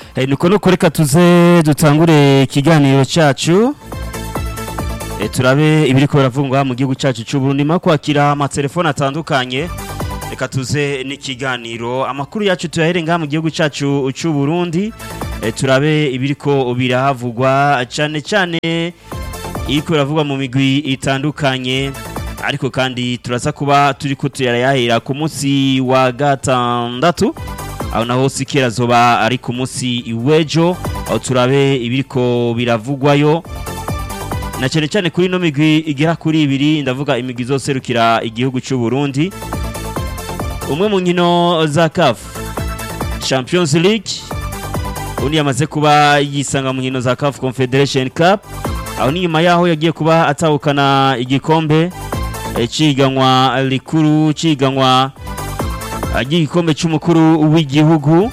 nuko reka tuze dutangure ikiganiro cyacu turabe ibiri ko biravugwa mu gihugu cyacu cy'u Burundi makwakira amatelefone atandukanye reka tuze n'ikiganiro amakuru yacu tuyaherenga mu gihugu cyacu cy'u Burundi turabe ibiri ko birahavugwa cyane cyane iko biravugwa mu migwi itandukanye ariko kandi turaza kuba turi ko tuyarahira ku munsi wa gatandatu aho naho sikira zoba ari ku munsi iwejo aho turabe ibiriko biravugwayo na cyane cyane kuri no migwi igera kuri ibiri ndavuga imigwi zoserukira igihugu cy'u Burundi umwe mu nkino za CAF Champions League undi yamaze kuba yisanga mu nkino za CAF Confederation Cup aho ni nyuma yaho yagiye kuba atahukana igikombe ciganwa likuru ciganwa igikombe cy'umukuru w'igihugu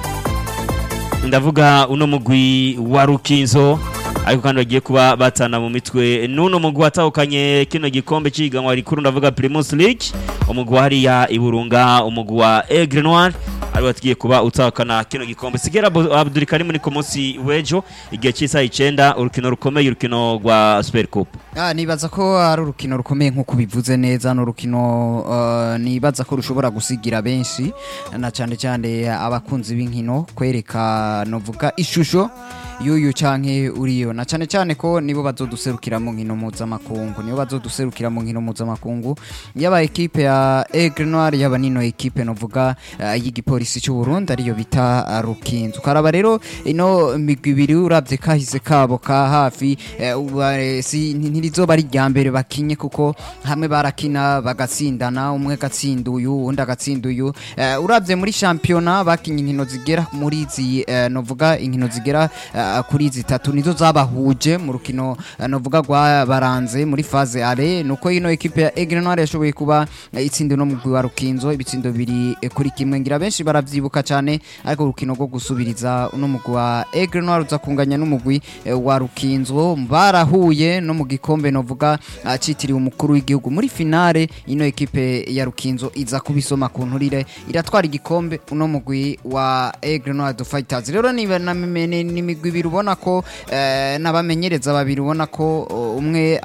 ndavuga uno mugwi wa Rukinzo ariko kandi bagiye kuba batana mu mitwe nuno mugwi watahukanye kino gikombe ciganwa likuru ndavuga Primus League umugwi hariya iburunga umugwi wa Aigle Noir ari watigiye kuba utahukana kino gikombe Sigera Abdul Karim ni ku munsi wejo igihe cy'isa 9 urukino rukomeye urukino rwa Super Cup nibaza ko ari urukino rukomeye nkuko bivuze neza no rukino nibaza ko rushobora gusigira benshi na cyane cyane abakunzi b'inkino kwereka novuga ishusho yuyu canke uriyo na cyane cyane ko nibo bazoduserukira mu nkino mpuzamakungu nibo bazoduserukira mu nkino mpuzamakungu yaba equipe ya Aigle Noir yaba nino equipe novuga y'igipolisi cy'u Burundi ariyo bita Rukinzo karaba rero ino migwi ibiri uravye kahise kabo ka hafi ntirizoba ari ryambere bakinye kuko hamwe barakina bagatsindana umwe gatsinda uyu undi agatsinda uyu uravye muri championnat bakinye inkino zigera muri zi novuga inkino zigera kuri zitatu nizo zabahuje mu rukino novuga gwa baranze muri phase ale nuko ino equipe ya Aigle Noir yashoboye kuba itsinde no mugwi wa Rukinzo ibitsindo biri kuri kimwe ngira benshi baravyibuka cyane ariko urukino rwo gusubiriza uno mugwi wa Aigle Noir uzakunganya n'umugwi wa Rukinzo barahuye no mu gikombe novuga citiriwe umukuru w'igihugu muri finale ino equipe ya Rukinzo iza kubisoma ku nturire iratwara igikombe uno mugwi wa Aigle Noir the Fighters rero niba n'imigwi birubona ko nabamenyereza babiri ubona ko umwe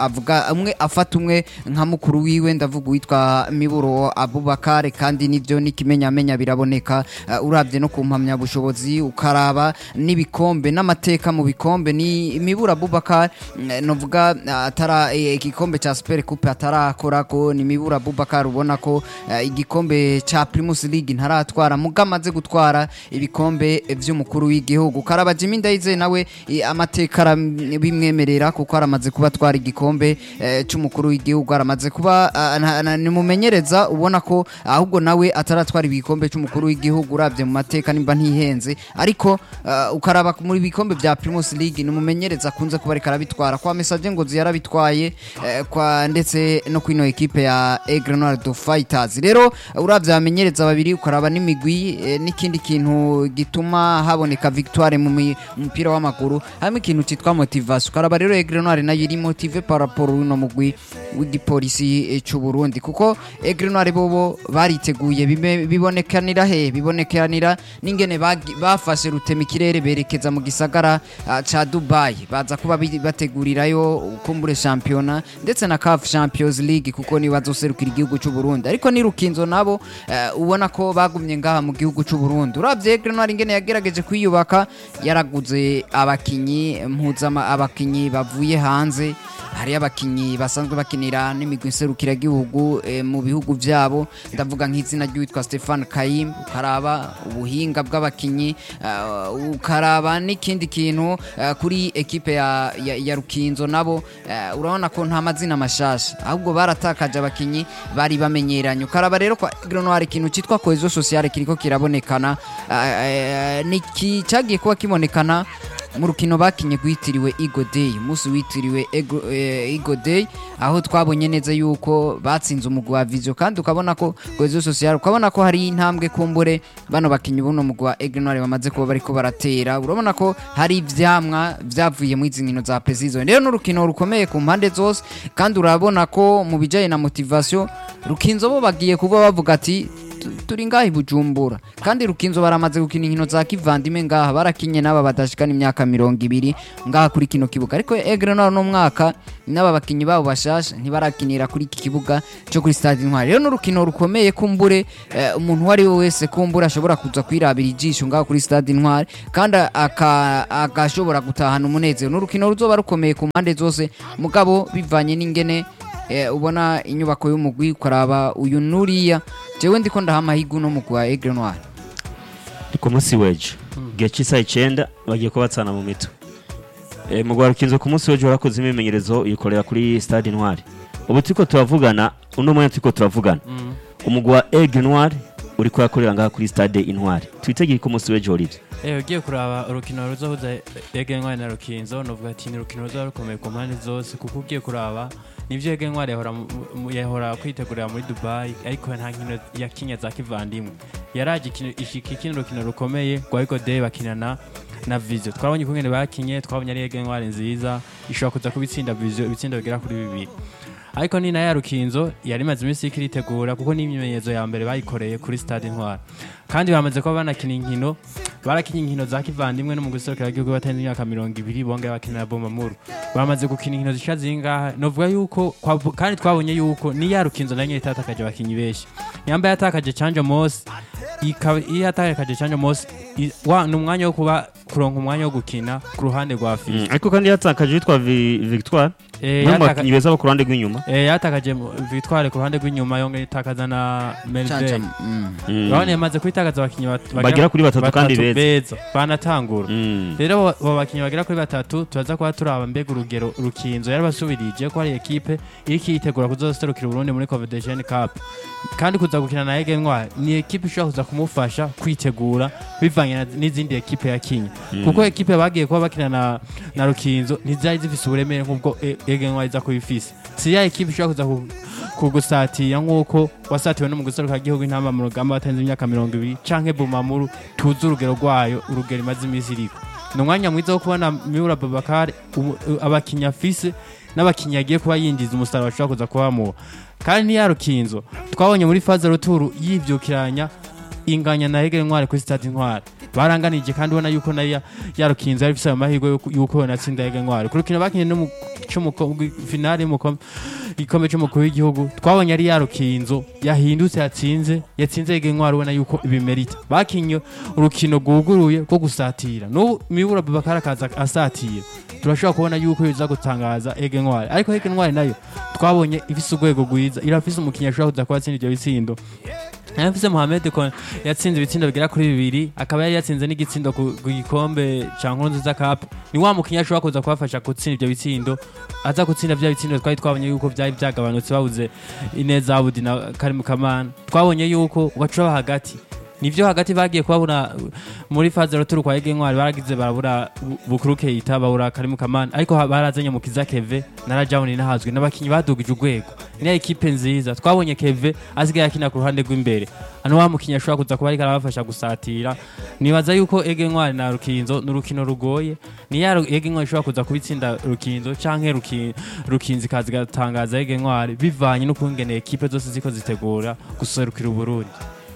afata umwe nka mukuru wiwe ndavuga witwa Miburo Abubakar kandi nivyo nikimenyamenya biraboneka uravye no kumpamya bushobozi ukaraba nibikombe n'amateka mu bikombe ni Miburo Abubakar novuga atara igikombe cha Super Coupe atarakora ko ni Miburo Abubakar ubona ko igikombe cha Primus League ntaratwara mugamaze gutwara ibikombe vy'umukuru w'igihugu karaba Jimmy Ndaize nawe amateka bimwemerera kuko aramaze kuba twara igikombe cy'umukuru w'igihugu aramaze kuba nimumenyereza ubona ko ahubwo nawe ataratwara ibikombe cy'umukuru w'igihugu uravye mu mateka nimba ntihenze ariko ukaraba muri bikombe bya Primus League nimumenyereza kunze kuba reka rabitwara kwa message ngo ziyarabitwaye kwa ndetse no kwino equipe ya Aigle Noir the Fighters rero uravye amenyereza babiri ukaraba n'imigwi n'ikindi kintu gituma haboneka victoire mu mupira w'amaguru hamwe ikintu citwa motivation karaba rero Aigle Noir nayo iri motive par rapport no mugwi w'igipolisi cy'u Burundi kuko Aigle Noir bobo bariteguye bibonekanira bibonekanira n'ingene bafashe rutemikirere berekeza mu gisagara ca Dubai baza kuba bategurirayo kumbure championnat ndetse na CAF Champions League kuko ni bazoserukira igihugu cy'u Burundi ariko ni Rukinzo nabo ubona ko bagumye ngaha mu gihugu cy'u Burundi uravye Aigle Noir ingene yagerageje kwiyubaka yaraguze abakinyi bavuye hanze hari abakinyi basanzwe bakinira n'imigwi serukira gihugu mu bihugu byabo ndavuga nk'izina ry'uwitwa Stefan Kaim ukaraba ubuhinga bw'abakinyi ukaraba n'ikindi kintu kuri equipe ya Rukinzo nabo urabona ko nta mazina mashasha ahubwo baratakaje abakinyi bari bamenyeranye ukaraba rero kwa Aigle Noir ikintu citwa cohesion sociale kiriko kirabonekana niki cagiye kuba kibonekana mu rukino bakinye gwitiriwe Eagle Day musi witiriwe Eagle Day aho twabonye neza yuko batsinze umugwi wa Vision kandi ukabona ko cohesion sociale ukabona ko hari intambwe kumbure bano bakinyi buno mugwi wa Aigle Noir bamaze kuba bariko baratera urabona ko hari ivyamwa vyavuye mu izinkino za precision rero n'urukino rukomeye ku mpande zose kandi urabona ko mu bijaye na motivation Rukinzo bo bagiye kuba bavuga ati turi ngaha i Bujumbura kandi Rukinzo baramaze gukina inkino za kivandime ngaha barakinye n'aba badashikana imyaka 20 ngaha kuri kino kibuga ariko Aigle Noir no mwaka n'aba bakinyi babo bashasha ntibarakinira kuri iki kibuga cyo kuri Stade Intwari rero n'urukino rukomeye kumbure umuntu wari wese kumbura ashobora kuza kwirabira ijisho ngaha kuri Stade Intwari kandi agashobora gutahana umunezero n'urukino ruzoba rukomeye ku mpande zose mugabo bivanye n'ingene ubona inyubako y'umugwi ukaraba uyu nuriya jewe ndiko ndahamahigu no mugwa Aigle Noir ku munsi weje gihe cy'isaha 9 bagiye kubatsana mu mito mugwa Rukinzo ku munsi weje warakoze imimenyerezo yikorera kuri Stade Intwari ubu turiko turavugana uno mwanya turiko turavugana umugwa Aigle Noir uri ko yakorera ngaha kuri Stade Intwari twitegeye ku munsi weje horije ugiye kuraba urukino ruzohuza Aigle Noir na Rukinzo novuga ati ni urukino ruzoba rukomeye ku mpande zose kuko ugiye kuraba nivyo Aigle Noir yahora kwitegurira muri Dubai ariko nta nkino yakinya za kivandimwe yaraje ikino rukino rukomeye Goigo Day bakinana na Vizio twabonye kungene bakinye twabonye ari Aigle Noir nziza ishobora kuza kubitsinda Vizio ibitsinda bigera kuri 2 ariko ni na ya Rukinzo yari maze imisi ikiritegura kuko n'imyimenyerezo ya mbere bayikoreye kuri Stade Intwari kandi bamaze kuba banakina inkino barakinye inkino za kivandimwe no mu guserukira igihugu batenze imyaka 20 bonge bakinira Bomamuru bamaze gukina inkino zisha zingaha novuga yuko kandi twabonye yuko ni ya Rukinzo nanye itatakaje bakinyi beshi yamba yatakaje Chanjo Moss yatakaje Chanjo Moss n'umwanya wo kuba kuronka umwanya wo gukina ku ruhande rwa Afrika ariko kandi yatakaje yitwa Victoire n'abakinyi beza bo ku ruhande rw'inyuma yatakaje Victoire ku ruhande rw'inyuma yonge itakaza na Melvin bane yamaze kwitakaza abakinyi bagira kuri 3 kandi beza banatangura rero abo bakinyi bagira kuri 3 tubaza kuba turaba mbega urugero Rukinzo yarabasubirije ko ari equipe iri kiyitegura kuzoserukira Burundi muri Confederation Cup kandi kuza gukina na Aigle Noir ni equipe ishobora kuza kumufasha kwitegura bivanye n'izindi equipe yakinye kuko equipe bagiye kuba bakina na Rukinzo ntizari zifise uburemere nk'ubwo Aigle Noir iza kubifise si ya equipe ishobora kuza kugusatira nk'uko wasatiwe no mu guseruka igihugu intamba mu rugamba batanze imyaka 20 canke Bomamuru tuzi urugero rwayo urugero imaze imisi iriko n'umwanya mwiza wo kubona Miura Babakar abakinya afise n'abakinya agiye kuba yinjiza umusaruro ashobora kuza kubamuha kandi ya Rukinzo twabonye muri phase retour yivyukiranya inganya na Aigle Noir kuri Stade Intwari baranganije kandi ubona yuko nayo ya Rukinzo ari bifise amahirwe yuko natsinda Aigle Noir kurukina bakinye no mu finale mu ikombe cy'umukuru w'igihugu twabonye ari ya Rukinzo yahindutse yatsinze Aigle Noir ubona yuko ibimerita bakinye urukino guguruye rwo gusatira no Miura Babakar akaza asatira turashobora kubona yuko biza gutangaza Aigle Noir ariko Aigle Noir nayo twabonye ifise urwego rwiza irafise umukinya ashobora kuza kwatsinda ibyo bitsindo Yafise Mohamed ko yatsinze ibitsindo bigera kuri 2 akaba yari yatsinze n'igitsindo ku gikombe ca Nkurunziza Cup ni wa mukinya ashobora kuza kubafasha gutsinda ibyo bitsindo aza gutsinda bya bitsindo twari twabonye yuko byari byagabanutse babuze Ineza Abudi na Karim Kamana twabonye yuko ugaca hagati nivyo hagati bagiye kubabura muri phase retour kwa Aigle Noir baragize barabura Bukuru Keita babura Karim Kamana ariko barazanye mu Kiza Keve na Rajawuni nahazwe n'abakinyi badugije urwego ni equipe nziza twabonye Keve asigaye akina ku ruhande rw'imbere ano wa mukinya ashobora kuza kuba ariko arabafasha gusatira nibaza yuko Aigle Noir na Rukinzo n'urukino rugoye ni ya Aigle Noir ishobora kuza kubitsinda Rukinzo canke Rukinzi kazi gatangaza Aigle Noir bivanye no kungene equipe zose ziko zitegura guserukira Burundi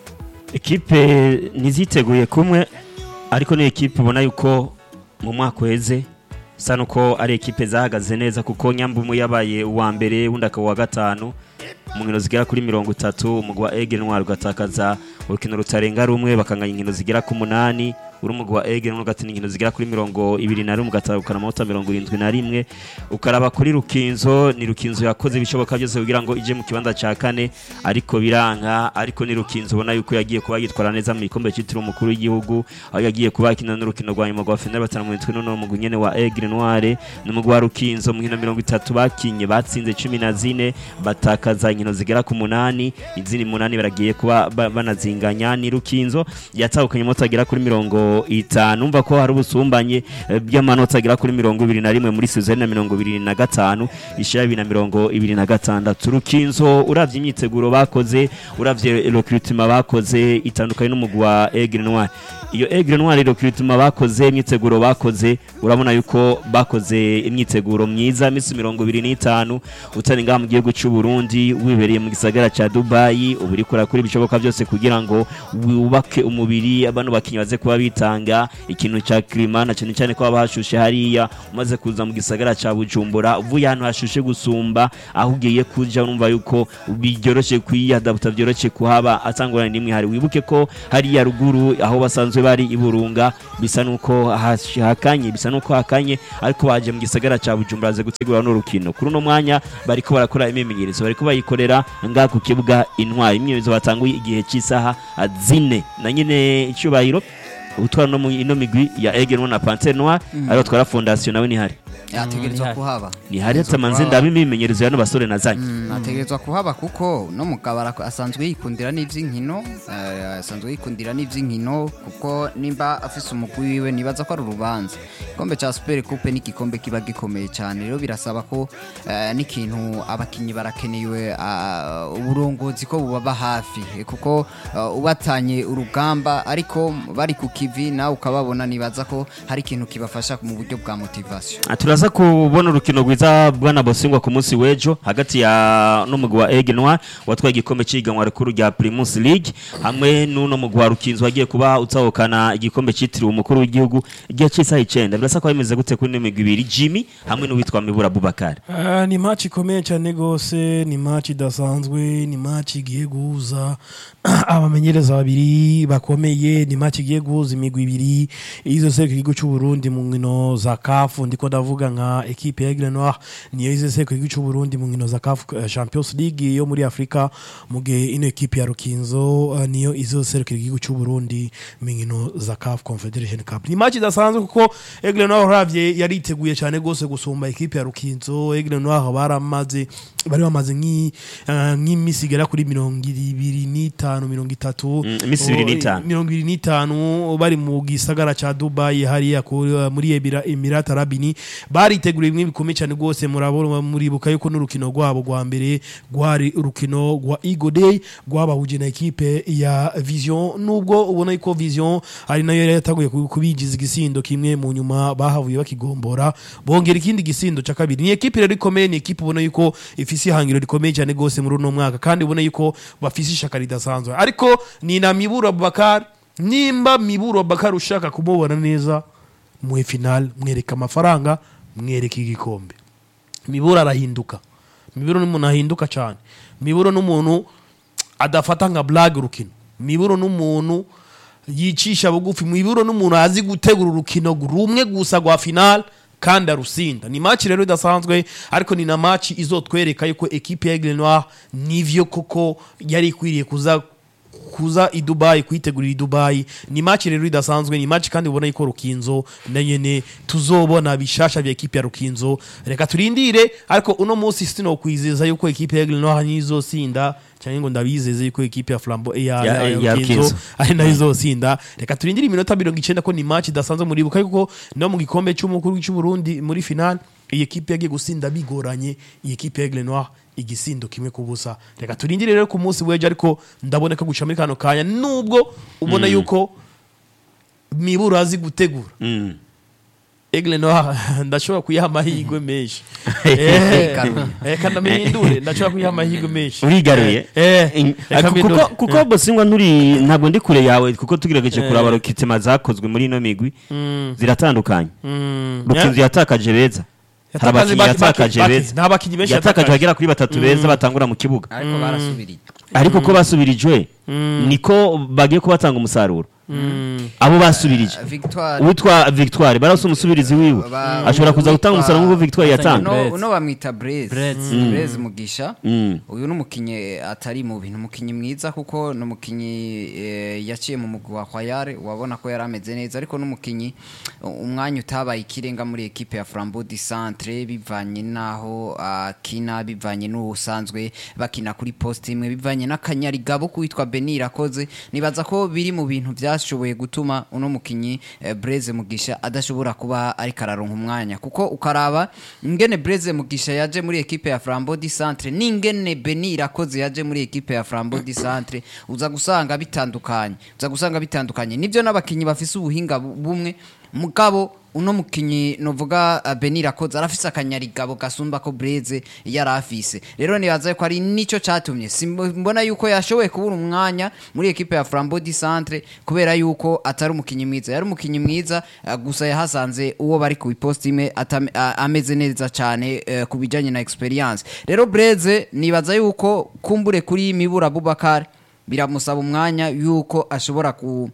ekipe niziteguye kumwe ariko ni ekipe ubona yuko mu mwaka weze sana uko ari ekipe zahagaze neza kuko Nyambumu yabaye uwa mbere wundi akaba wa gatanu mu nkino zigera kuri 30 umugwa Aigle Noir gatakaza urukino rutarenga rumwe bakanganya inkino zigera ku 8 urumugwa Aigle Noir gatini inkino zigera kuri 21 gatakana amota 71 ukaraba kuri Rukinzo ni Rukinzo yakoze bishoboka byose kugira ngo ije mu kibanza ca kane ariko biranga ariko ni Rukinzo ubona yuko yagiye kuba yitwara neza mu ikombe cyitiro umukuru w'igihugu aho yagiye kuba kina n'urukino rwa nyuma rwa final batanu no mu gunyene wa Aigle Noir n'umugwa Rukinzo mu nkino 30 bakinye batsinze 14 batakaza inkino zigera ku 8 izindi 8 baragiye kuba banazinganya ni Rukinzo yatahukanye amota agera kuri 70 50 umva ko hari ubusumbanye by'amanota agera kuri 21 muri season ya 2025 ishira 2026 Rukinzo uravye imyiteguro bakoze uravye recruitment bakoze itandukanye n'umugwi wa Aigle Noir iyo Aigle Noir recruitment bakoze imyiteguro bakoze urabona yuko bakoze imyiteguro myiza misi 25 utari ngaha mu gihugu cy'u Burundi wibereye mu gisagara ca Dubai uburi kora kuri bishoboka byose kugira ngo wubake umubiri abantu bakinyi baze kuba bitanga ikintu ca climat na cyane ko abahashushe hariya umaze kuza mu gisagara ca Bujumbura uvuye hano hashushe gusumba aho ugiye kuja urumva yuko bijyoroshe kwiyadapta byoroshe kuhaba atangurana nimwe hari wibuke ko hariya ruguru aho basanzwe bari iburunga bisa nuko hakanye ariko baje mu gisagara ca Bujumbura ze gutegura no rukino kuri no mwanya bariko barakora imimenyerezo bariko bayikorera ngaha ku kibuga Intwari imyezo batanguye igihe cy'isaha 4 na nyine icyubahiro utwara no mu ino migwi ya Aigle Noir na Panthère Noire ariho twara fondation nawe ni hari yategerezwa kuhaba ni hari atamanze ndabimimenyerezo yano basore nazanye ategerezwa kuhaba kuko no mukabara asanzwe yikundira n'ivy'inkino kuko nimba afise umugwi wiwe nibaza ko ari urubanza igikombe ca Super Coupe ni igikombe kiba gikomeye cyane rero birasaba ko n'ikintu abakinyi barakenewe uburongozi ko bubaba hafi kuko ubatanye urugamba ariko bari ku kivi nawe ukababona nibaza ko hari ikintu kibafasha mu buryo bwa motivation turaza kubona urukino rwiza bwana Bosingwa ku munsi wejo hagati ya n'umugwi wa Aigle Noir watwaye igikombe cy'iganwa rikuru rya Primus League hamwe n'uno mugwi wa Rukinzo wagiye kuba utahukana igikombe cyitiriwe umukuru w'igihugu igihe cy'isaha 9 birasa ko bimeze gute kuri n'imigwi ibiri Jimmy hamwe n'uwitwa Mibura Bubakari ni match ikomeye cyane gose ni match idasanzwe ni match igiye guhuza abamenyereza babiri bakomeye ni match igiye guhuza imigwi ibiri izo seko igihugu cy'u Burundi mu nkino za CAF ndiko ndavuga nka equipe ya Aigle Noir niyo izo seko igihugu cy'u Burundi mu nkino za CAF Champions League yo muri Afrika mu gihe ino equipe ya Rukinzo niyo izo seko igihugu cy'u Burundi mu nkino za CAF Confederation Cup ni match idasanzwe kuko Aigle Noir ravye yariteguye cyane gose gusumba equipe ya Rukinzo Aigle Noir bari bamaze nk'imisigera kuri 25 25 bari mu gisagara ca Dubai hariya muri Emirate Arabini bariteguriye imwe bikomeye cyane gose murabona muribuka yuko n'urukino rwabo rwa mbere rwari urukino rwa Eagle Day rwabahuje na equipe ya Vision nubwo ubona yuko Vision ari nayo yataguye kubigiza igisindo kimwe mu nyuma bahavuye bakigombora bongera ikindi gisindo ca kabiri ni equipe rero ikomeye ni equipe ubona yuko ifisi hangiro rikomeye cyane gose muri uno mwaka kandi ubona yuko bafisi ishaka ridasanzwe ariko ni na Mibura Bakar nimba Mibura Bakar ushaka kumubona neza mu final mwereka amafaranga mwereka igikombe Mibura arahinduka Mibura n'umuntu ahinduka cyane Mibura n'umuntu adafata nka blague rukino Mibura n'umuntu yicisha bugufi Mibura n'umuntu azi gutegura urukino rumwe gusa gwa final kandi arusinda ni match rero idasanzwe ariko ni na match izotwereka yuko equipe ya Aigle Noir nivyo koko yari ikwiriye kuza i Dubai kwitegurira i Dubai ni match rero idasanzwe ni match kandi ubona yuko Rukinzo nanyene tuzobona bishasha bya equipe ya Rukinzo reka turindire ariko uno munsi sino kwizeza yuko equipe ya Aigle Noir nizosinda cyane ngo ndabizeze yuko equipe ya Flambeau ya Rukinzo ari nayo izosinda reka turindire iminota 90 ko ni match idasanzwe muri buka yuko no mu gikombe cy'umukuru cy'u Burundi muri final iyi equipe yagiye gusinda bigoranye iyi equipe ya Aigle Noir igisindo kimwe kubusa reka turindire rero ku munsi weje ariko ndaboneka guca muri kano kanya nubwo ubona yuko Mibura azi gutegura Aigle Noir ndashobora kuyiha amahirwe menshi kandi amindure ndashobora kuyiha amahirwe menshi urigaruye kuko Bosingwa ntabwo ndi kure yawe kuko tugerageje kuraba rokitema zakozwe muri ino migwi ziratandukanye Rukinzo yatakaje beza yatakaje bagera kuri 3 beza batangura mu kibuga ariko ko basubirijwe niko bagiye kubatanga umusaruro abo basubirije witwa Victoire barasa umusubirizi wiwe ashobora kuza gutanga umusaruro nk'uko Victoire yatanga no bamwita Blaise Mugisha uyu n'umukinyi atari mu bintu umukinyi mwiza kuko no mukinyi yaciye mu mugwi wa Khoyare wabona ko yarameze neza ariko n'umukinyi umwanya utabaye ikirenga muri equipe ya Flambeau du Centre bivanye naho kina bivanye n'usanzwe bakina kuri poste imwe bivanye n'akanyarigabo kuwitwa Beni Irakoze nibaza ko biri mu bintu byashoboye gutuma uno mukinyi Blaise Mugisha adashobora kuba ari kararonka umwanya kuko ukaraba ingene Blaise Mugisha yaje muri equipe ya Flambeau du Centre n'ingene Beni Irakoze yaje muri equipe ya Flambeau du Centre uza gusanga bitandukanye nivyo n'abakinyi bafise ubuhinga bumwe mugabo uno mukinyi novuga Beni Irakoze arafise akanyarigabo gasumba ko Blaise yarafise rero nibaza ko ari nico catumye mbona yuko yashoboye kubura umwanya muri equipe ya Flambeau du Centre kubera yuko atari umukinyi mwiza yari umukinyi mwiza gusa yahasanze uwo bari ku postime ameze neza cyane kubijanye na experience rero Blaise nibaza yuko kumbure kuri Mibura Bubakar biramusaba umwanya yuko ashobora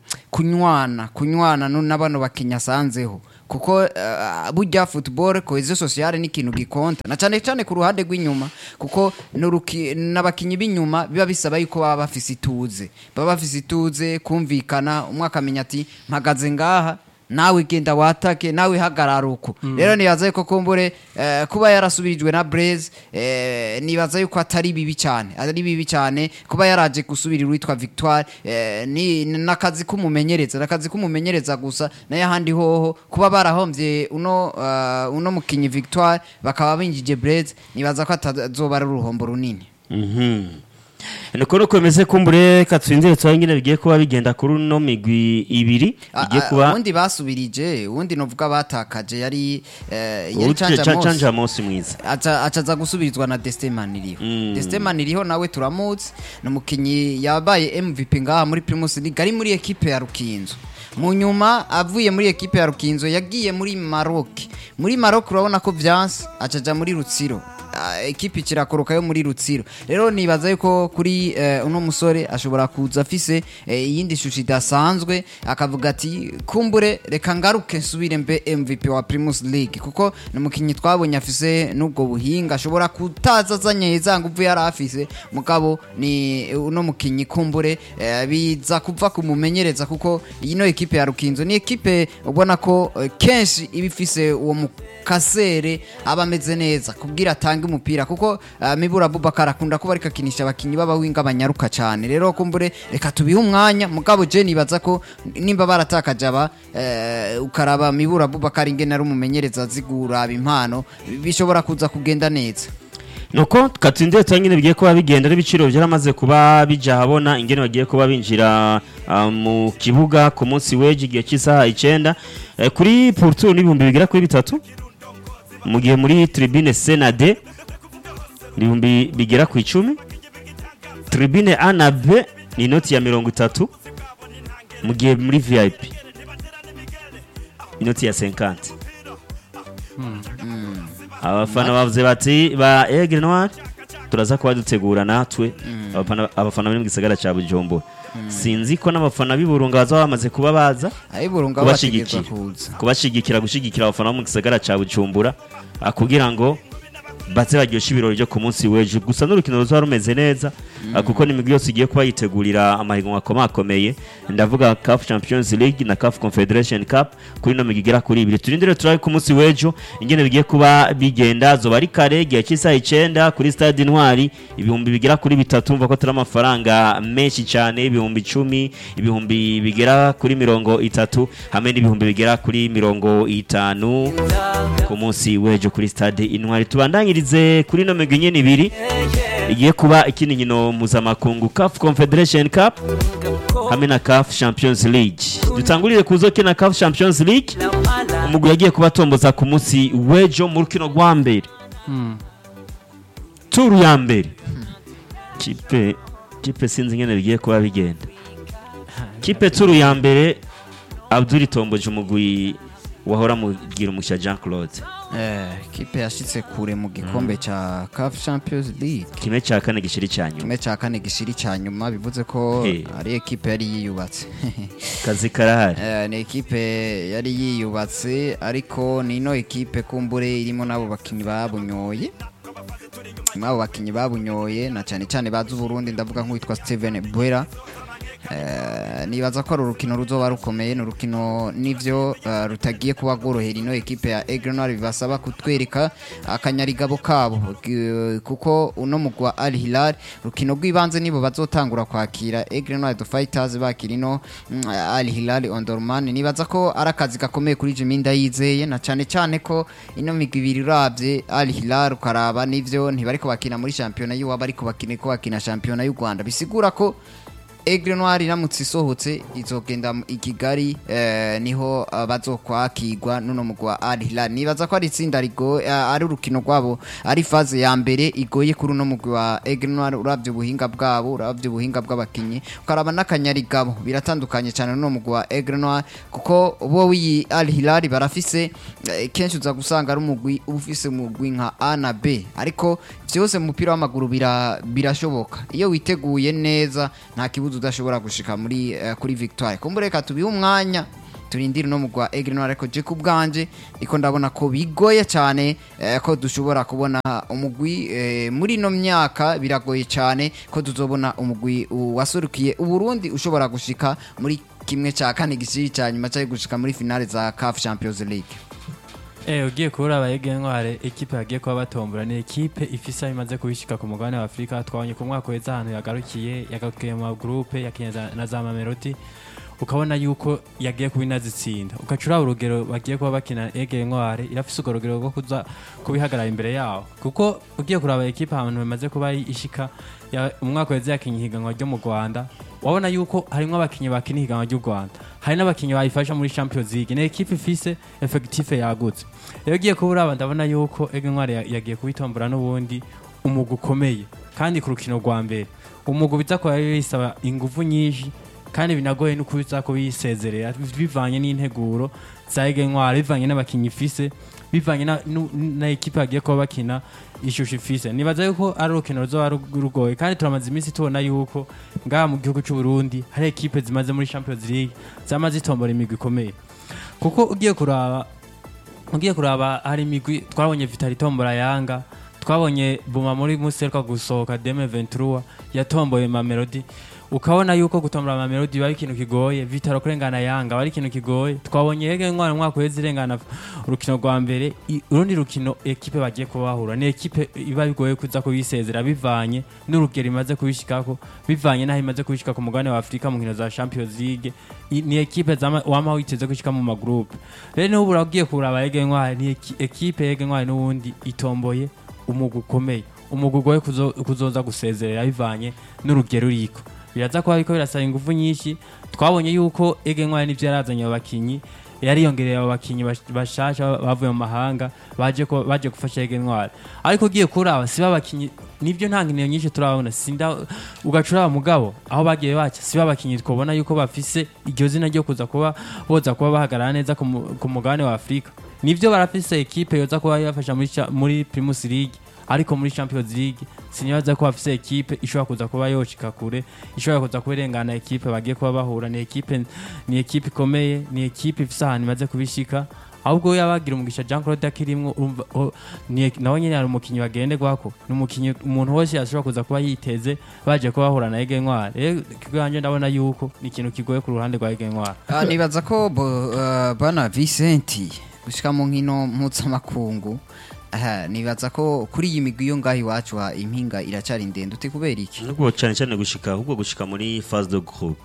kunywana n'abano bakinya sanzeho kuko burya football cohesion sociale ni ikintu gikonta na cyane ku ruhande rw'inyuma kuko n'abakinyi b'inyuma biba bisaba yuko baba bafise ituze kumvikana umwe akamenya ati mpagaze ngaha nawe genda watake nawe hagarara uko rero nibaza yuko kumbure kuba yarasubirijwe na Blaise nibaza yuko atari bibi cyane kuba yaraje gusubirira witwa Victoire ni nakazi kumumenyereza gusa naye handi hoho kuba barahomvye uno mukinyi Victoire bakaba binjije Blaise nibaza ko atazoba ari uruhombo runini nuko komeze kumbure katsindire twanyine bigiye kuba bigenda kuri no migwi ibiri bigiye kuba ubundi basubirije ubundi novuga batakaje yari canja Mosi mwiza acaza gusubirizwa na Destemani iriho nawe turamutse n'umukinyi yabaye MVP ngaha muri Primus League ari muri equipe ya Rukinzo mu nyuma avuye muri equipe ya Rukinzo yagiye muri Maroc urabona ko vyanse acaja muri Rutsiro ekipi kirakoroka yo muri Rutsiro rero nibaza yuko kuri uno musore ashobora kuza afise iyindi shusho idasanzwe akavuga ati kumbure reka ngaruke nsubire mbe MVP wa Primus League kuko n'umukinyi twabonye afise n'ubwo buhinga ashobora kutaza zanye nguvu yari afise mugabo ni uno mukinyi kumbure biza kuva kumumenyereza kuko ino ekipe ya Rukinzo ni ekipe ubona ko kenshi ibifise uwo kasere aba ameze neza kubwira atange umupira kuko Mibura Bubakar akunda kuba ariko akinisha abakinyi baba winga banyaruka cyane rero kumbure reka tubihe umwanya mugabo je nibaza ko nimba baratakaje aba ukaraba Mibura Bubakar ingene ari umumenyereza zigura impano bishobora kuza kugenda neza nuko katsindire twanyine bigiye kuba bigenda n'ibiciro byaramaze kuba bijahabona ingene bagiye kuba binjira mu kibuga ku munsi weje igihe cy'isaha 9 kuri Porto n'ibihumbi bigera kuri 3 mu gihe muri tribune Senade ibihumbi bigera ku 10 tribune A na B ni inoti ya 30 mu gihe muri VIP inoti ya 50 abafana bavuze bati ba Aigle Noir turaza kuba dutegura natwe abafana bari mu gisagara ca Bujumbura sinzi ko n'abafana b'iburunga baza bamaze kuba baza ayiburunga kubashigikira gushigikira abafana mu gisagara ca Bujumbura kugira ngo baze baryosha ibirori byo ku munsi weje gusa n'urukino ruzo rumeze neza kuko n'imigwi yose igiye kuba yitegurira amahiganwa akomeye ndavuga CAF Champions League na CAF Confederation Cup kuri no migigera kuri 2 turindire turabe ku munsi wejo ingene bigiye kuba bigenda zo bari kare gihe cy'isaha 9 kuri Stade Intwari ibihumbi bigera kuri 3 umva ko turi amafaranga menshi cyane ibihumbi 10 ibihumbi bigera kuri 30 hamwe n'ibihumbi bigera kuri 50 ku munsi wejo kuri Stade Intwari tubandanyirize kuri no migwi nyene ibiri igiye kuba ikindi nkino mpuzamakungu CAF Confederation Cup hamwe na CAF Champions League dutangurire kuzoke na CAF Champions League umugwi yagiye kuba tomboza ku munsi wejo mu rukino rwa mbere turu ya mbere kipe sinzi ngene bigiye kuba bigenda kipe turu ya mbere Abdul tomboje umugwi wahora mugira umusha Jean Claude kipe yashitse kure mu gikombe cha CAF Champions League kimwe cya kane gishiri cyanyuma bivuze ko ari ekipe yari yiyubatse kazi karahari ni ekipe yari yiyubatse ariko nino ekipe kumbure irimo nabo bakinyi babunyoye na cyane bazu Burundi ndavuga nk'uwitwa Steven Bwera nibaza ko ari urukino ruzoba rukomeye, ni urukino nivyo rutagiye kuba rworohera ino ekipe ya Aigle Noir, bibasaba kutwereka akanyarigabo kabo kuko uno mugwa Al Hilal rukino rw'ibanze nibo bazotangura kwakira Aigle Noir the Fighters bakira ino Al Hilal Omdurman. Nibaza ko ari akazi gakomeye kuri Jimmy Ndayizeye, na cyane cyane ko ino migwi ibiri uravye Al Hilal ukaraba nivyo ntibariko bakina muri championnat y'uwaba ariko bakina championnat y'u Rwanda, bisigura ko Aigle Noir iramutse isohotse izogenda i Kigali niho bazokwakirwa nuno mugwa Al Hilal. Nibaza ko ari itsinda ari urukino rwabo ari faze ya mbere igoye kuri uno mugwa wa Aigle Noir, uravye ubuhinga bwabo, uravye ubuhinga bw'abakinyi, ukaraba n'akanyarigabo biratandukanye cyane nuno mugwa wa Aigle Noir, kuko bo wi Al Hilal barafise kenshi uza gusanga ari umugwi ufise umugwi nka A na B, ariko vyose mu mupira w'amaguru birashoboka iyo witeguye neza, nta kibuzo udashobora gushika muri kuri victoire. Kumbureka tubihe umwanya turindire no mugwa Aigle Noir, ariko je kubganje iko ndabona ko bigoye cyane ko dushobora kubona umugwi muri no myaka, biragoye cyane ko tuzobona umugwi wasurukiye Uburundi ushobora gushika muri kimwe cya kane gishiri cyanyuma cyo gushika muri finale za CAF Champions League. Ugiye kuraba Aigle Noir ekipe yagiye kuba batombora, ni ekipe ifisa imaze kubishika ku mugabane wa Afrika. Twabonye ku mwaka weza ahantu yagarukiye mu groupe yakinza na za Mamelodi, ukabona yuko yagiye kubinazitsinda, ukacura urugero bagiye kuba bakina Aigle Noir irafise urugero rwo kuza kubihagarara imbere yawo, kuko ugiye kuraba ekipe ahantu bamaze kuba ishika umwaka weza yakinye higanwa ryo mu Rwanda, wabona yuko harimo abakinyi bakina higanwa ry'u Rwanda, hari n'abakinyi bayifasha muri Champions League, ni ekipe ifise effective yagutse. Rero ugiye kuburaba ndabona yuko Aigle Noir yagiye kubitombora n'ubundi umugwi ukomeye, kandi ku rukino rwa mbere umugwi biza ko yisaba ingufu nyinshi, kandi binagoye no kubiza ko bisezerera bivanye n'integuro za Aigle Noir, bivanye n'abakinyi ifise, bivanye na ekipe yagiye kuba bakina ishusho ifise. Nibaza yuko ari urukino ruzoba rugoye, kandi turamaze iminsi tubona yuko ngaha mu gihugu cy'u Burundi hari ekipe zimaze muri Champions League zamaze itombora imigwi ikomeye, kuko ugiye kuraba hari imigwi twabonye Vitali tombora Yanga, twabonye Buma muri museruka gusohoka 2023 yatomboye Mamelodi, ukabona yuko gutombora Mamelodi bari ikintu kigoye, Vitalo kurengana Yanga bari ikintu kigoye. Twabonye Aigle Noir mwaka weze irengana urukino rwa mbere, urundi rukino ekipe bagiye kubahura ni ekipe iba bigoye kuza kubisezera, bivanye n'urugero imaze kubishikako, bivanye naho imaze kubishika ku mugabane wa Afrika mu nkino za Champions League, ni ekipe wama witeze gushika mu magroupe. Rero n'ubu uragiye kuraba Aigle Noir, ni ekipe Aigle Noir n'ubundi itomboye umugwi ukomeye, umugwi ugoye kuzoza gusezerera bivanye n'urugero riko, biraza ko ariko birasaba ingufu nyinshi. Twabonye yuko Aigle Noir n'ivyo yarazanye abakinyi, yariyongereye abakinyi bashasha bavuye mu mahanga baje gufasha Aigle Noir, ariko ugiye kuraba siba abakinyi nivyo nta nkino nyinshi turabona, sinda ugacura mugabo aho bagiye baca siba abakinyi twabona yuko bafise iryo zina ryo kuza kuba boza kuba bahagarara neza ku mugabane wa Afrika. Nivyo barafise ekipe yoza kuba yafasha muri Primus League, ariko muri Champions League sinibaza ko bafise ekipe ishobora kuza kuba yoshika kure, ishobora kuza kuberengana ekipe bagiye kuba bahura. Ni ekipe ikomeye, ni ekipe ifise ahantu imaze kubishika, ahubwo yabagira umugisha Jean Claude akirimwo, nawe nyene ari umukinyi bagenderwako, ni umukinyi umuntu wese yashobora kuza kuba yiteze baje kuba bahura na Aigle Noir. Kiganje ndabona yuko ni ikintu kigoye ku ruhande rwa Aigle Noir. Nibaza ko bana Vincent gushika mu nkino mpuzamakungu, nibaza ko kuri iyi migwi yo ngaho iwacu impinga iracari ndende, uti kubera iki? Nubwo cyane cyane gushika muri phase de groupe,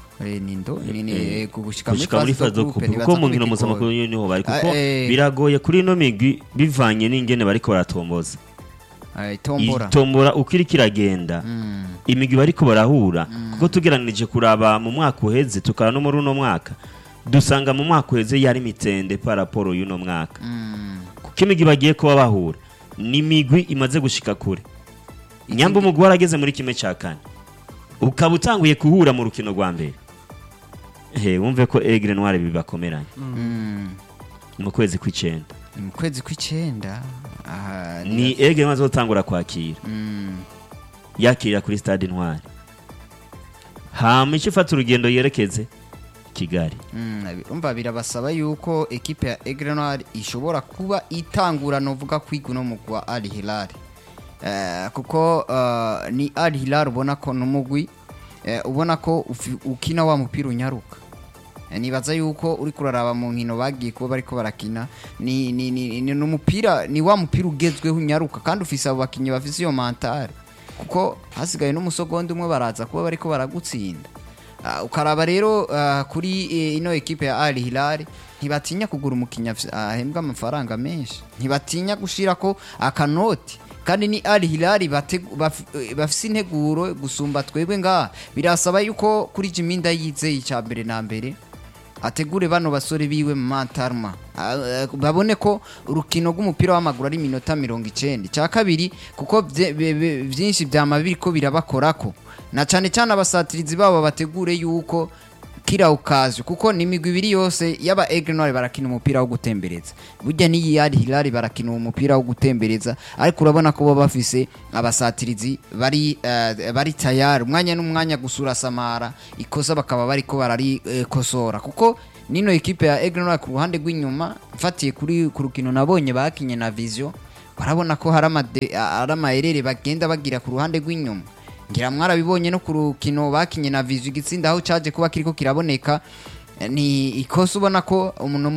gushika muri phase de groupe, kuko mu nkino mpuzamakungu niho bari, kuko biragoye kuri ino migwi bivanye n'ingene bariko baratomboza itombora uko iriko iragenda, imigwi bariko barahura, kuko tugeranije kuraba mu mwaka uheze tukara no muri uno mwaka, dusanga mu mwaka uheze yari mitende paraporo y'uno mwaka, kuko imigwi bagiye kuba bahura ni imigwi imaze gushika kure. Nyamba umugwi warageze muri kimwe cya kane, ukaba utanguye kuhura mu rukino rwa mbere, wumve ko Aigle Noir bibakomeranye mu kwezi kw'icenda. Mu kwezi kw'icenda ni Aigle Noir azotangura kwakira, yakira kuri Stade Intwari, hama ifata urugendo yerekeze Kigali. Umva birabasaba yuko ekipe ya Aigle Noir ishobora kuba itangura novuga kwiga no mugwa Al Hilal, kuko ni Al Hilal ubona ko n'umugwi ubona ko ukina wa mupira unyaruka. Nibaza yuko uri kuraraba mu nkino bagiye kuba bariko barakina ni umupira ni wa mupira ugezweho unyaruka kandi ufise abo bakinyi bafise iyo mentale kuko hasigaye n'umusogonde umwe baraza kuba bariko baragutsinda. Ukaraba rero kuri ino ekipe ya Al Hilal ntibatinya kugura umukinya ahembwa amafaranga menshi, ntibatinya gushirako akanoti kandi ni Al Hilal bafise integuro gusumba twebwe ngaha. Birasaba yuko kuri Jiminda yizeye icambere na mbere ategure bano basore biwe mu mantarma babone ko urukino rw'umupira w'amaguru ari minota 90 cya kabiri kuko byinshi byamabiri ko birabakorako na cyane cyane abasatirizi babo bategure yuko kira ukazo kuko ni imigwi ibiri yose yaba Aigle Noir barakina umupira wo gutembereza burya ni Al Hilal barakina umupira wo gutembereza ariko urabona ko bo bafise abasatirizi bari tayari umwanya n'umwanya gusura Samara ikosa bakaba bari ko barari kosora kuko nino ekipe ya Aigle Noir ku ruhande rw'inyuma mfatiye kuri ku rukino nabonye bakinye na Vision barabona ko hari amaherere bagenda bagira ku ruhande rw'inyuma ngira mwarabibonye no ku rukino bakinye na Vision igitsinda aho caje kuba kiriko kiraboneka ni ikosa ubona ko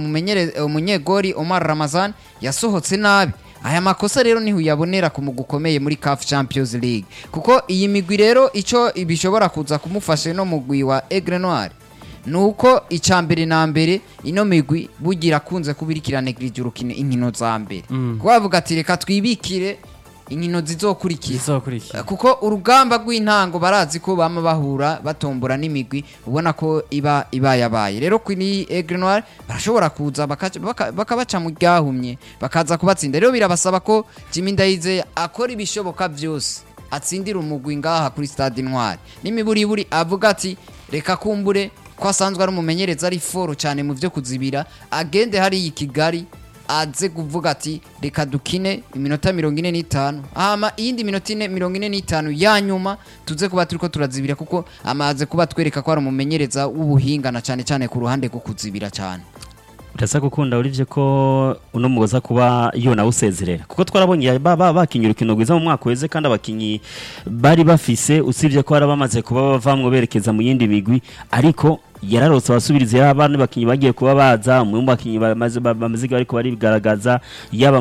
umunyegori Omar Ramazan yasohotse nabi. Aya makosa rero niho yabonera ku mugukomeye muri CAF Champions League kuko iyi migwi rero ico ibishobora kuza kumufasha no mugwi wa Aigle Noir nuko icambere na mbere ino migwi bugira kunze kubirikira neglije urukino inkino za mbere kuko bavuga ati reka twibikire inkino zizokurikira kuko urugamba rw'intango barazi ko bama bahura batombora n'imigwi ubona ko iba yabaye rero kuri Aigle Noir barashobora kuza bakabaca mu ryahumye bakaza kubatsinda rero birabasaba ko Jimmy Ndayize akora ibishoboka byose atsindira umugwi ngaha kuri Stade Noir n'imiburiburi avuga ati reka kumbure ko asanzwe ari umumenyereza ari foro cyane mu byo kuzibira agende hari Kigali aze kuvuga ati reka dukine iminota 45 ama iyindi minota 45 ya nyuma tuze kuba turiko turazibira kuko amaze kuba twereka ko ari umumenyereza w'ubuhinga na cyane cyane ku ruhande rwo kuzibira cyane. Urasa gukunda urivye ko uno mugoza kuba yo na usezerera kuko twarabonye bakinye urukino rwiza mu mwaka weze kandi abakinyi bari bafise usivye ko arabamaze kuba bavamwe berekeza mu yindi migwi ariko yararose abasubirize y'abana bakinyi bagiye kuba baza mu bakinyi bamaze bari ko bari bigaragaza yaba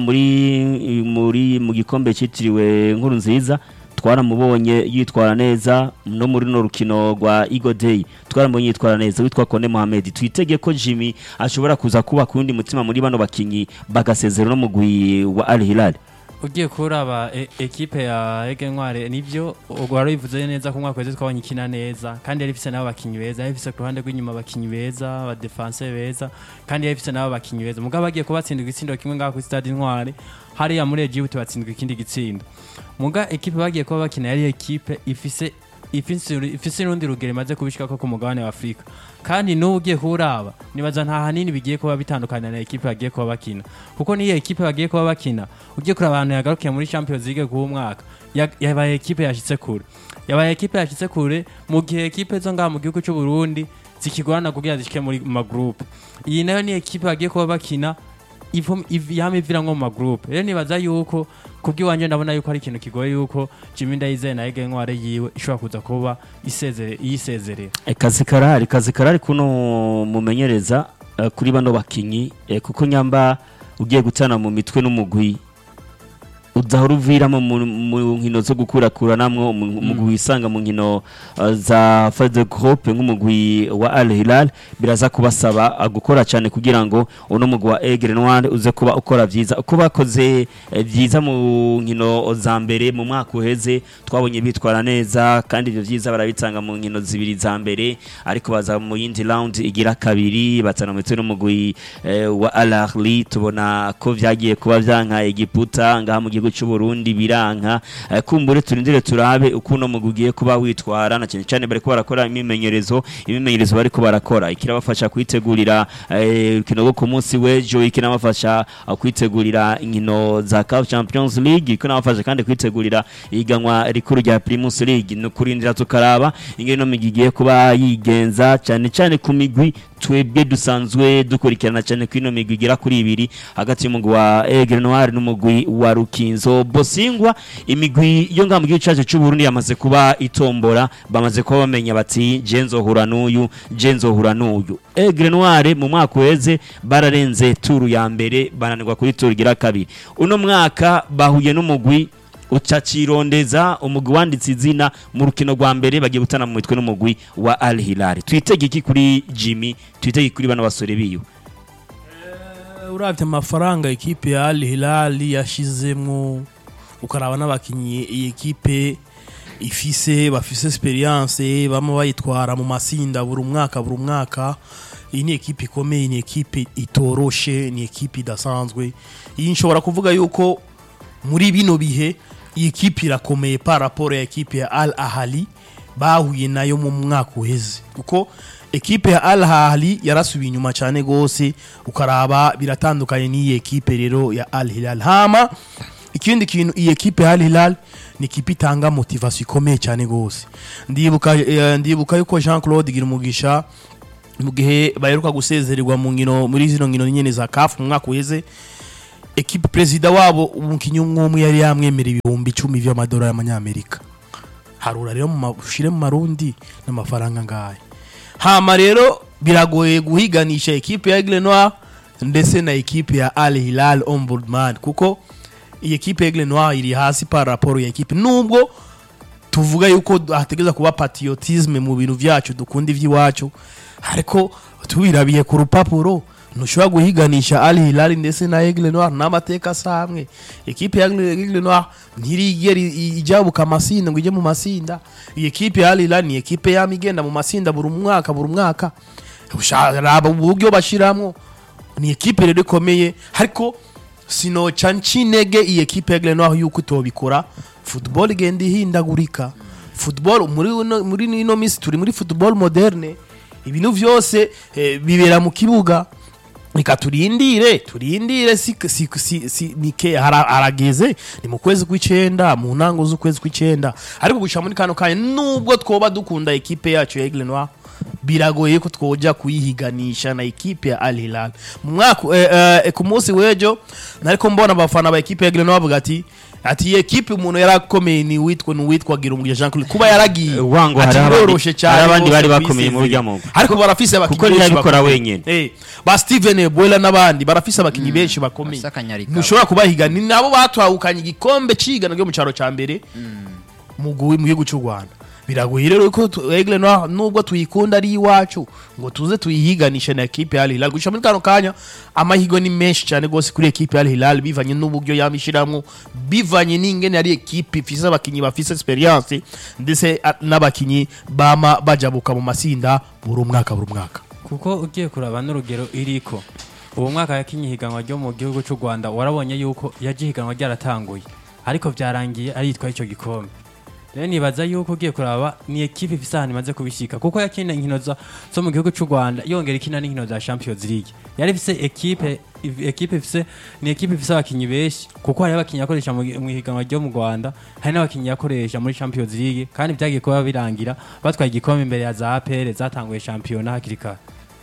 mu gikombe citiriwe nkuru nziza twaramubonye yitwara neza no muri no rukino rwa Eagle Day twaramubonye yitwara neza witwa Kone Mohamed twitege ko Jimmy ashobora kuza kuba kundi mutima muri bano bakinyi bagasezera no mugwi wa Al Hilal. Ugiye kuraba ekipe ya Aigle Noir nivyo warivuze neza ko mwaka weze twabanye ikina neza kandi yarifise nabo bakinyi beza yarifise ku ruhande rw'inyuma bakinyi beza aba defense beza kandi yarifise nabo bakinyi beza mugabo bagiye kubatsindwa igitsindo kimwe ngaho ku Stade Noir hari ya muri Egypt batsindwa ikindi gitsindo muga ekipe bagiye kuba bakina yari ekipe ifise n'undi rugero maze kubishika ko ku mugabane wa Afrika kandi n'ubu ugiye kuraba nibaza nta hanini bigiye kuba bitandukana na ekipe bagiye kuba bakina kuko niyo ekipe bagiye kuba bakina ugiye kuraba abantu yagarukiye muri Champions League ku mwaka yabaye ekipe yashitse kure mu gihe ekipe zo ngaha mu gihugu cy'u Burundi zikigorana kugira zishike muri magroup iyi nayo ni ekipe bagiye kuba bakina yamivira nko mu magroup rero nibaza yuko kubwiwanje ndabona yuko ari ikintu kigoye yuko Jimmy Ndayize na Aigle Noir yiwe ishobora kuza kuba isezerera kazi karari kuno mumenyereza kuri bano bakinyi kuko nyamba ugiye gutana mu mitwe n'umugwi udahora uviramo mu nkino zo gukurakura namwe umugwi wisanga mu nkino za Fade Group nk'umugwi wa Al Hilal biraza kubasaba gukora cyane kugira ngo uno mugwi wa Aigle Noir uze kuba ukora vyiza uko bakoze vyiza mu nkino za mbere mu mwaka uheze twabonye bitwara neza kandi ivyo vyiza barabitanga mu nkino zibiri za mbere ariko baza mu yindi round igira kabiri batana mu n'umugwi wa Al Ahly tubona ko vyagiye kuba vyanka Egiputa ngaha mu gihugu cy'u Burundi biranka kumbure turindire turabe ukuno mugugiye kuba witwara na cyane cyane bari ko barakora imimenyerezo bari ko barakora ikirabafasha kwitegurira kino go ku munsi wejo ikinabafasha kwitegurira inkino za CAF Champions League ikinabafasha kandi kwitegurira iganwa rikuru rya Primus League no kurindira tukaraba ingeno migiye kuba yigenza cyane cyane ku migwi twebwe dusanzwe dukurikirana cyane kwino migwi igera kuri ibiri hagati y'umugwi wa Aigle Noir n'umugwi wa Rukinzo Bosingwa. Imigwi yo nga mu gihugu cyacu cy'u Burundi yamaze kuba itombora, bamaze kuba bamenya bati Jenzo hura n'uyu Aigle Noir mu mwaka weze bararenze turu ya mbere bananirwa kuri turu gira kabiri. Uno mwaka bahuye n'umugwi ucacirondeza umugwi wanditse izina mu rukino rwa mbere bagiye gutana mu mitwe n'umugwi wa Al Hilal. Twitege iki kuri Jimmy, twitege kuri bana basore biyo? Uravye amafaranga ekipe ya Al Hilal yashizemwo ukaraba n'abakinyi iyi ekipe bafise experience bama bayitwara mu masinda buri mwaka. Iyi ni ekipe ikomeye, ni ekipe itoroshe, ni ekipe idasanzwe. Iyi nshobora kuvuga yuko muri bino bihe iyi ekipe irakomeye par rapport ya ekipe ya Al Ahly bahuye nayo mu mwaka uheze, kuko ekipe ya Al Ahly yarasubiye inyuma cyane gose ukaraba biratandukanye n'iyi ekipe rero ya Al Hilal. Hama ikindi kintu iyi ekipe ya Al Hilal ni ekipe itanga motivation ikomeye cyane gose. Ndibuka yuko Jean Claude Girumugisha mu gihe baheruka gusezererwa muri zino nkino nyene za CAF mu mwaka uheze, ekipe president wabo umukinyi umwe yari yamwemera ibihumbi 10 vy'amadolari y'amanyamerika. Harura rero mushire mu marundi n'amafaranga ngaye. Hama rero biragoye guhiganisha ekipe ya Aigle Noir ndetse na ekipe ya Al Hilal Ombudsman, kuko iyi ekipe ya Aigle Noir iri hasi par rapport ya ekipe, nubwo tuvuga yuko hategeza kuba patriotisme mu bintu vyacu dukunda ivy'iwacu, ariko tubirabiye ku rupapuro ntushobora guhiganisha Al Hilal ndetse na Aigle Noir n'amateka samwe. Ekipe ya Aigle Noir ntirigera ijabuka amasinda ngo ije mu masinda. Iyi ekipe ya Al Hilal ni ekipe yamigenda mu masinda buri mwaka. Ushaka uburyo bashiramwo, ni ekipe rero ikomeye, ariko sino cancinege iyi ekipe ya Aigle Noir yuko tobikora. Football igenda ihindagurika. Football muri ino minsi turi muri football moderne, ibintu vyose bibera mu kibuga. Nika turindire nike harageze ni mu kwezi kw'icenda, mu ntango z'ukwezi kw'icenda, ariko gusha muri kano kanya nubwo twoba dukunda ekipe yacu ya Aigle Noir biragoye ko twoja kuyihiganisha na ekipe ya Al Hilal. Mu mwaka ku munsi wejo nariko mbona abafana ba ekipe ya Aigle Noir bavuga ati ekipe umuntu yarakomeye ni witwa Girumugisha Jean Claude kuba yaragiye wango haroroshe cyane, abandi bari bakomeye mu buryo mu ariko barafise abakinyi benshi bakora wenyene ba Steven Ebola n'abandi barafise abakinyi benshi bakomeye, mushobora kubahiga. Ni nabo batwahukanye igikombe cigana ryo mu caro ca mbere mu gihugu cy'u Rwanda. Biragoye rero ko Aigle Noir nubwo tuyikunda ari iwacu ngo tuze tuyihiganisha na ekipe ya Al Hilal. Gusha muri kano kanya amahigo ni menshi cyane gose kuri ekipe ya Al Hilal, bivanye n'uburyo yamishiramwo, bivanye n'ingene ari ekipe ifise abakinyi bafise experience ndetse n'abakinyi bama bajabuka mu masinda buri mwaka. Kuko ugiye kuraba n'urugero iriko uwo mwaka yakinye higanwa ryo mu gihugu cy'u Rwanda, warabonye yuko yaje higanwa ryaratanguye ariko byarangiye ari yitwa ico gikombe. Rero nibaza yuko ugiye kuraba ni ekipe ifise ahantu imaze kubishika, kuko yakina inkino zo mu gihugu cy'u Rwanda yongera ikina n'inkino za Champions League. Yari ifise ekipe ifise abakinyi benshi, kuko hari abakinyi yakoresha mu higanwa ryo mu Rwanda, hari n'abakinyi yakoresha muri Champions League, kandi byagiye kuba birangira batwaye igikombe imbere ya za APR zatanguye champion hakiri kare.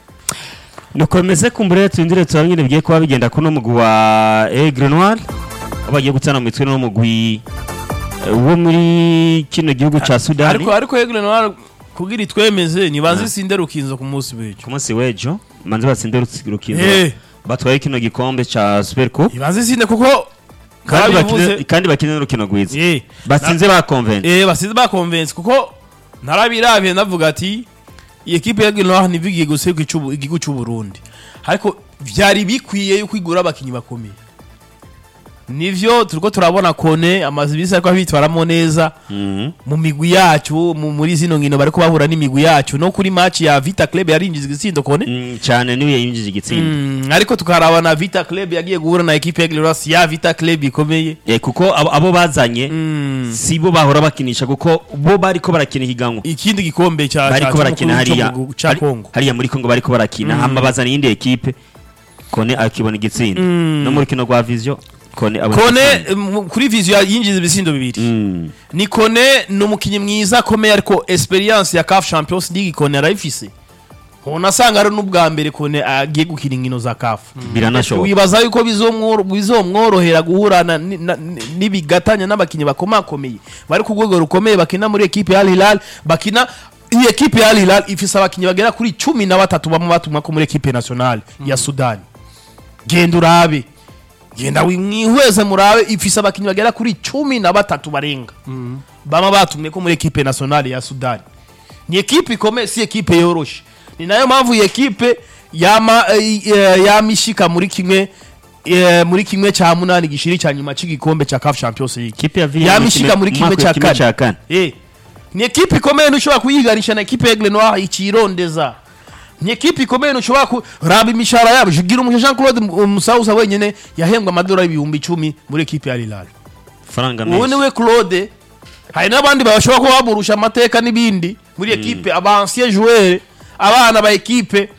Nukomeze kumbure tundire twanyine bigiye kuba bigenda kuno mugwi wa Aigle Noir abagiye gutana mu mitwe no mugwi wo muri kino gihugu ca Sudan. Ariko Aigle Noir kugira itwemeze nibanze sinde Rukinzo ku munsi wejo manze basinde Rukinzo batwaye kino gikombe ca Super Cup, nibanze sinde kuko kandi bakine n'urukino rwiza basinze ba convince kuko narabirabe navuga ati iyi ekipe ya Aigle Noir nivigiye guseka igihugu cy'u Burundi, ariko vyari bikwiye yuko igura abakinyi bakomeye. Nivyo turiko turabona Kone amazibisa ariko abitwaramo neza mu migwi yacu muri zino nkino bariko bahura n'imigwi yacu, no kuri match ya Vita Club yarinjiza igitsindo Kone cyane niwe yinjije igitsindo, ariko tukaraba na Vita Club yagiye guhura na equipe ya Aigle Noir ya Vita Club ikomeye kuko abo bazanye sibo bahora bakinisha, kuko bo bariko barakina higanwa ikindi gikombe cya bariko barakina hariya muri Kongo bariko barakina hama bazana yindi equipe Kone akibona igitsindo no muri kino gwa Vision Kone kuri Vision yinjiza ibisindo bibiri. Ni Kone no mukinyi mwiza komeye, ariko experience ya CAF Champions League Kone arayifise. unasanga ari n'ubwa mbere kone agiye gukina inkino za kafu biranashoboka wibaza yuko bizomworohera guhurana n'ibigatanya n'abakinnyi bakomakomeye bari ku rwego rukomeye bakina muri ekipe ya Al Hilal bakina iyi ekipe ya Al Hilal ifise abakinnyi bagera kuri 13 bamwe batumwa ko muri ekipe nationale ya Sudani genda urabe genda wimwihweze murabe ifise abakinnyi bagera kuri 13 barenga bama batumwe ko muri ekipe nationale ya Sudani ni ekipe ikomeye si ekipe yoroshe ni nayo mpamvu iyi ekipe yamishika muri kimwe cya munani gishiri cya nyuma cy'igikombe cya CAF Champions League yamishika muri kimwe cya kane ni ekipe ikomeye ntushobora kuyiganisha na ekipe Aigle Noir ikirondeza ni ekipe ikomeye ntushobora kuraba imishahara yabo Jugira Umugisha Jean Claude Musausa wenyene yahembwa amadolari 10,000 muri ekipe ya Al Hilal faranga menshi uone we Claude hari n'abandi bashobora kuba baburusha amateka n'ibindi muri ekipe abanciens joueurs abana ba ekipe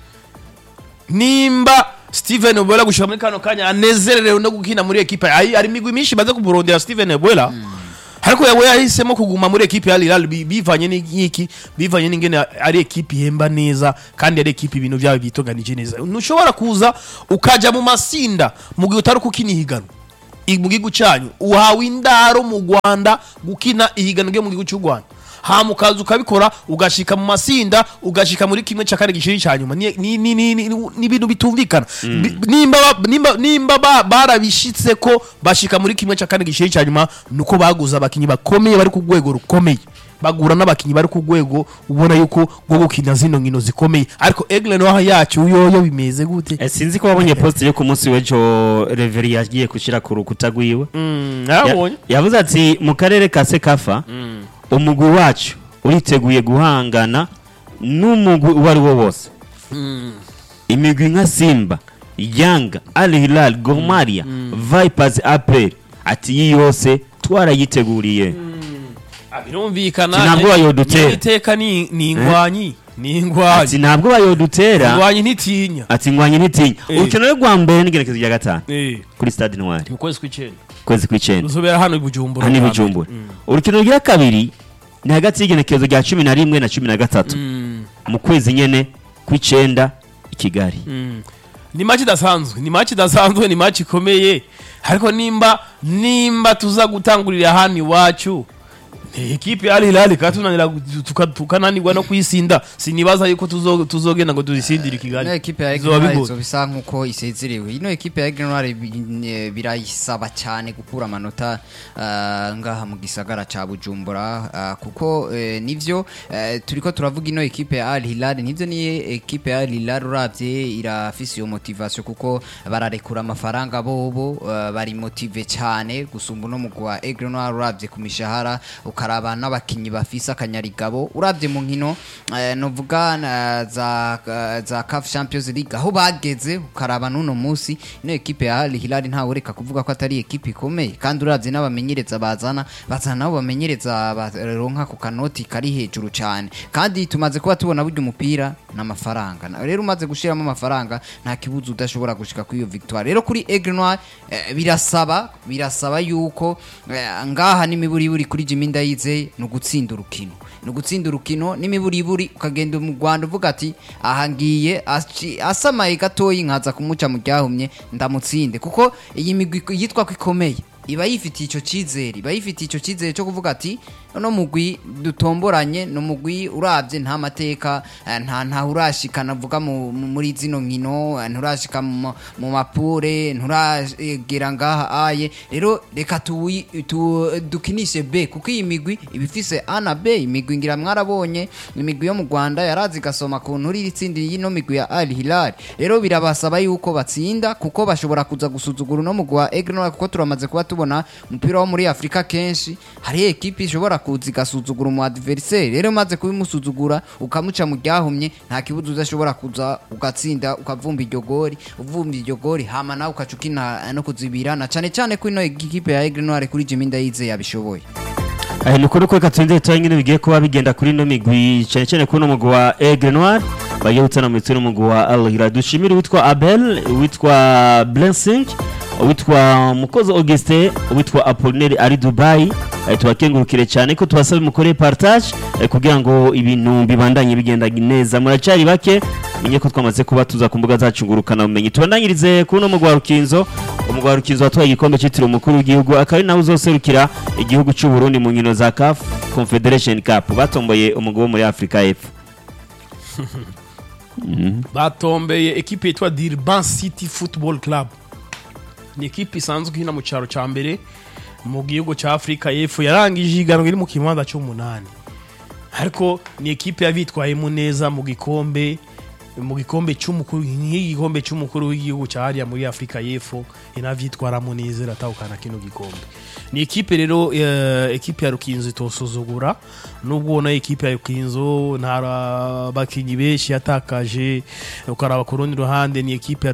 nimba Steven Obola gushika muri kano kanya anezererewe no gukina muri ekipe ari migwi minshi baze kuburondera Steven Obola ariko yawe yahisemo kuguma muri ekipe ya Al Hilal bivanye n'iki bivanye n'ingene ari ekipe ihemba neza kandi ari ekipe ibintu byawe bitoganije neza ntushobora kuza ukaja mu masinda mu gihe utari kukina ihigano mu gihugu cyanyu uhawe indaro mu Rwanda gukina ihigano ryo mu gihugu cy'u Rwanda hamukaza ukabikora ugashika mu masinda ugashika muri kimwe cya kane gishiri cyanyuma ni bintu bitumvikana nimba barabishitse ko bashika muri kimwe cya kane gishiri cyanyuma nuko baguza abakinyi bakomeye bari ku rwego rukomeye bagura n'abakinyi bari ku rwego ubona yuko go gukina zino nkino zikomeye ariko Aigle Noir yacu yoyo bimeze gute sinzi ko wabonye post yo ku munsi w'ejo Reverie yagiye kushira ku rukuta rwiwe yavuze ati mu karere ka Sekafa umugwi wacu uriteguye guhangana n'umugwi wari wo wose imigwi nka Simba Yanga Al Hilal Gor Mahia Vipers APR ati yi yose twarayiteguriye birumvikana ntabwo bayodutera iteka ni ingwanyi ati ntabwo bayodutera ingwanyi ntitinya ati ingwanyi ntitinya urukino rwa mbere n'igerekezo rya gatanu kuri Stade Noir mu kwezi kw'icenda ruzobera hano i Bujumbura urukino rya kabiri ni hagati y'igenekerezo rya 11 na 13 mu kwezi nyene kw'icenda i Kigali ni match idasanzwe ni match ikomeye ariko nimba tuza gutangurira hano iwacu ekipe ya Al Hilal katunanira tukananirwa no kwisinda sinibaza yuko tuzogenda ngo tuzisindire Kigali ekipe ya Aigle Noir zo bisa nkuko isezerewe ino ekipe ya Aigle Noir birayisaba cyane gukura amanota ngaha mu gisagara ca Bujumbura kuko nivyo turiko turavuga ino ekipe ya Al Hilal nivyo ni ekipe ya Al Hilal uravye irafise iyo motivation kuko bararekura amafaranga bobo bari motive cyane gusumba no mugwa Aigle Noir uravye ku mishahara ukaraba n'abakinyi bafise akanyarigabo uravye mu nkino novuga za CAF Champions League aho bageze ukaraba nuno musi ino ekipe ya Al Hilal nta ureka kuvuga ko atari ekipe ikomeye kandi uravye n'abamenyereza bazana nabo bamenyereza baronka ku kanoti kari hejuru cyane kandi tumaze kuba tubona buryo umupira n'amafaranga rero umaze gushiramo amafaranga nta kibuzo udashobora gushika kuri iyo victoire rero kuri Aigle Noir birasaba yuko ngaha n'imiburiburi kuri Jiminda yize no gutsinda urukino n'imiburiburi ukagenda mu Rwanda uvuga ati aha ngiye asamaye gatoyi nkaza kumuca mu ryahumye ndamutsinde kuko iyi migwi yitwa ko ikomeye iba yifitiye icyo cyizere cyo kuvuga ati no mugwi dutomboranye no mugwi uravye nta mateka nta urashika navuga muri zino nkino nturashika mu mapure nturagera ngaha aye rero reka dukinishe B kuko iyi migwi ibifise A na B imigwi ngira mwarabonye imigwi yo mu Rwanda yarazi gasoma ku nturi itsindi yino migwi ya Al Hilal rero birabasaba yuko batsinda kuko bashobora kuza gusuzugura no mugwi wa Aigle Noir kuko turamaze kuba tubona umupira wo muri Afrika kenshi hari ekipe ishobora kuzi gasuzugura umu adversaire rero maze kubimusuzugura ukamuca mu ryahumye nta kibuzo udashobora kuza ugatsinda ukavumba iryo gori hama nawe ukacukina no kuzibirana cyane ko ino ekipe ya Aigle Noir kuri Jiminda yize yabishoboye nukuri ko katsinze twanyine bigiye kuba bigenda kuri no migwi cyane ko no mugwi wa Aigle Noir bagiye gutana mu mitwe no mugwi wa Al Hilal dushimira witwa Abel witwa Blessing witwa Mukozo Auguste witwa Apollinaire ari Dubai tubakengurukire cyane ko tubasaba mukore partage kugira ngo ibintu bibandanye bigenda neza muracari bake menye ko twamaze kuba tuza ku mbuga zacu ngurukana umenye tubandanyirize kuno mugwa rukinzo umugwa rukinzo watwaye igikombe cyitiriwe umukuru w'igihugu akari nawe uzoserukira igihugu cy'u Burundi mu nkino za CAF Confederation Cup batomboye umugabo muri Afrika y'Epfo batombeye ekipe yitwa Durban City Football Club ni ekipe isanzwe hina mu cyaro ca mbere mu gihugu cya Afrika y'Epfo yarangije iganwa iri mu kibanza cy'umunani ariko ni ekipe yabitwayemo neza mu gikombe cy'umukuru w'igihugu cya hariya muri Afrika y'Epfo inavyitwaramo neza iratahukana kino gikombe ni ekipe rero ekipe ya Rukinzo itosuzugura nubwo ubona ekipe ya Rukinzo nta bakinyi benshi yatakaje ukaraba ku rundi ruhande ni ekipe